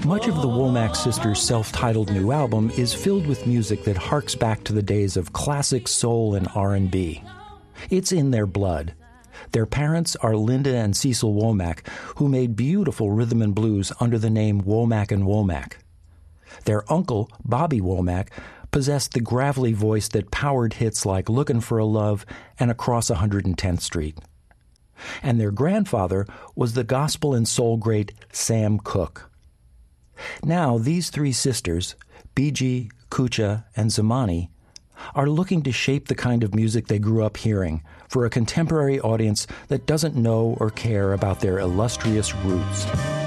Much of the Womack sisters' self-titled new album is filled with music that harks back to the days of classic soul and R&B. It's in their blood. Their parents are Linda and Cecil Womack, who made beautiful rhythm and blues under the name Womack and Womack. Their uncle, Bobby Womack, possessed the gravelly voice that powered hits like Lookin' for a Love and Across 110th Street. And their grandfather was the gospel and soul great Sam Cooke. Now, these three sisters, Biji, Kucha, and Zamani, are looking to shape the kind of music they grew up hearing for a contemporary audience that doesn't know or care about their illustrious roots.